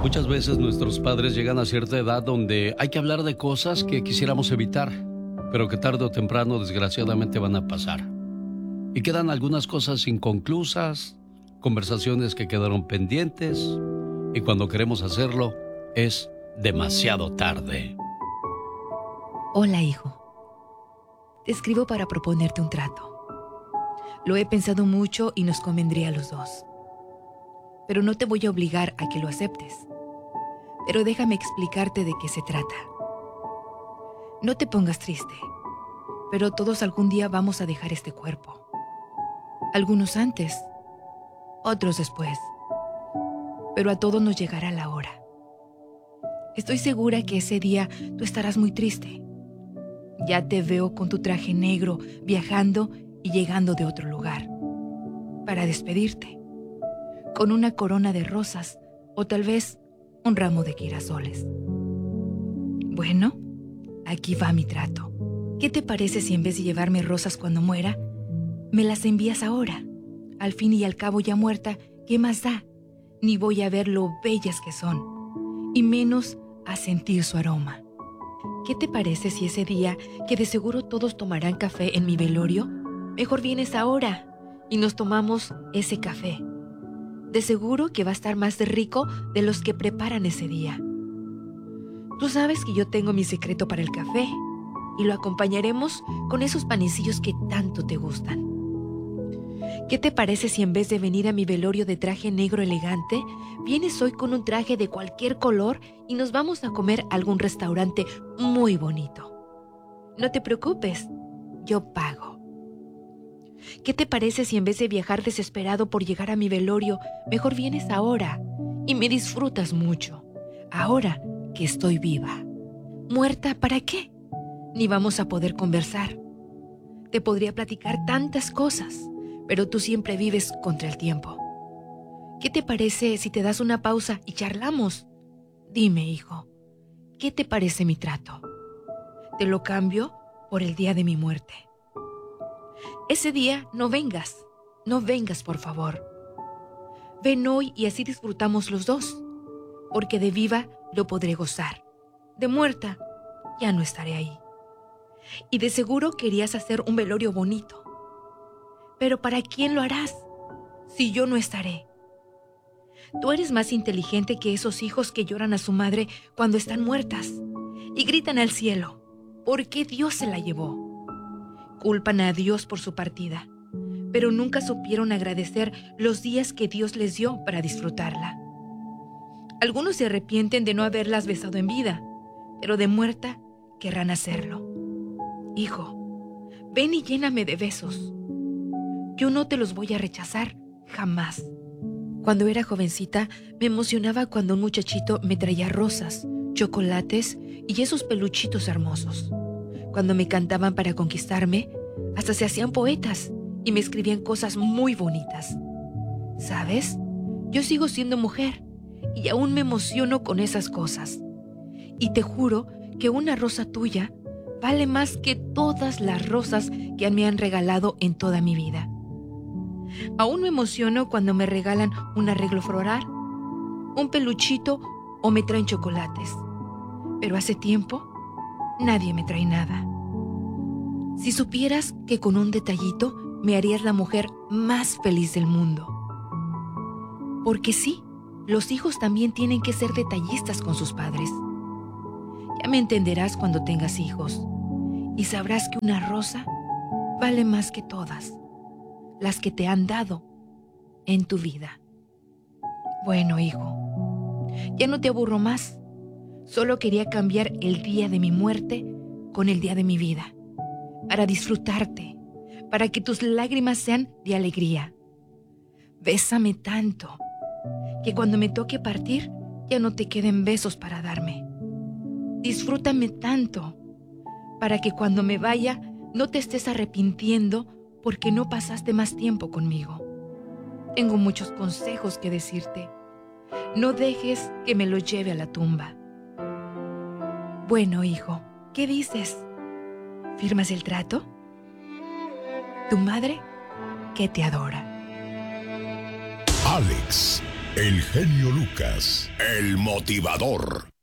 Muchas veces nuestros padres llegan a cierta edad donde hay que hablar de cosas que quisiéramos evitar, pero que tarde o temprano desgraciadamente van a pasar. Y quedan algunas cosas inconclusas, conversaciones que quedaron pendientes, y cuando queremos hacerlo es demasiado tarde. Hola, hijo. Te escribo para proponerte un trato. Lo he pensado mucho y nos convendría a los dos. Pero no te voy a obligar a que lo aceptes. Pero déjame explicarte de qué se trata. No te pongas triste, pero todos algún día vamos a dejar este cuerpo. Algunos antes, otros después. Pero a todos nos llegará la hora. Estoy segura que ese día tú estarás muy triste. Ya te veo con tu traje negro, viajando y llegando de otro lugar, para despedirte, con una corona de rosas o tal vez un ramo de girasoles. Bueno, aquí va mi trato. ¿Qué te parece si en vez de llevarme rosas cuando muera, me las envías ahora? Al fin y al cabo ya muerta, ¿qué más da? Ni voy a ver lo bellas que son, y menos a sentir su aroma. ¿Qué te parece si ese día, que de seguro todos tomarán café en mi velorio, mejor vienes ahora y nos tomamos ese café? De seguro que va a estar más rico de los que preparan ese día. Tú sabes que yo tengo mi secreto para el café y lo acompañaremos con esos panecillos que tanto te gustan. ¿Qué te parece si en vez de venir a mi velorio de traje negro elegante, vienes hoy con un traje de cualquier color y nos vamos a comer a algún restaurante muy bonito? No te preocupes, yo pago. ¿Qué te parece si en vez de viajar desesperado por llegar a mi velorio, mejor vienes ahora y me disfrutas mucho? Ahora que estoy viva. ¿Muerta para qué? Ni vamos a poder conversar. Te podría platicar tantas cosas, pero tú siempre vives contra el tiempo. ¿Qué te parece si te das una pausa y charlamos? Dime, hijo, ¿qué te parece mi trato? Te lo cambio por el día de mi muerte. Ese día no vengas por favor. Ven hoy y así disfrutamos los dos, porque de viva lo podré gozar. De muerta ya no estaré ahí. Y de seguro querías hacer un velorio bonito. Pero ¿para quién lo harás si yo no estaré? Tú eres más inteligente que esos hijos que lloran a su madre cuando están muertas y gritan al cielo, ¿por qué Dios se la llevó? Culpan a Dios por su partida, pero nunca supieron agradecer los días que Dios les dio para disfrutarla. Algunos se arrepienten de no haberlas besado en vida, pero de muerta querrán hacerlo. Hijo, ven y lléname de besos. Yo no te los voy a rechazar, jamás. Cuando era jovencita, me emocionaba cuando un muchachito me traía rosas, chocolates y esos peluchitos hermosos. Cuando me cantaban para conquistarme, hasta se hacían poetas y me escribían cosas muy bonitas. ¿Sabes? Yo sigo siendo mujer y aún me emociono con esas cosas. Y te juro que una rosa tuya vale más que todas las rosas que me han regalado en toda mi vida. Aún me emociono cuando me regalan un arreglo floral, un peluchito o me traen chocolates. Pero hace tiempo nadie me trae nada. Si supieras que con un detallito me harías la mujer más feliz del mundo. Porque sí, los hijos también tienen que ser detallistas con sus padres. Ya me entenderás cuando tengas hijos y sabrás que una rosa vale más que todas las que te han dado en tu vida. Bueno, hijo, ya no te aburro más. Solo quería cambiar el día de mi muerte con el día de mi vida, para disfrutarte, para que tus lágrimas sean de alegría. Bésame tanto, que cuando me toque partir, ya no te queden besos para darme. Disfrútame tanto, para que cuando me vaya, no te estés arrepintiendo porque no pasaste más tiempo conmigo. Tengo muchos consejos que decirte. No dejes que me los lleve a la tumba. Bueno, hijo, ¿qué dices? ¿Firmas el trato? Tu madre, que te adora. Alex, El genio Lucas, el motivador.